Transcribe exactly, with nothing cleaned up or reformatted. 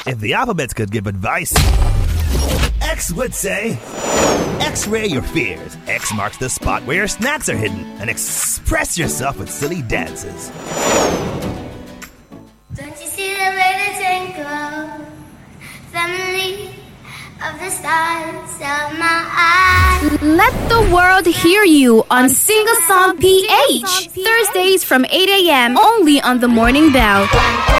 If the alphabet could give advice, X would say, X-ray your fears. X marks the spot where your snacks are hidden, and express yourself with silly dances. Don't you see the way they twinkle? Family of the stars of my eyes. Let the world hear you on Single Song P H. Thursdays from eight a.m. only on The Morning Bell.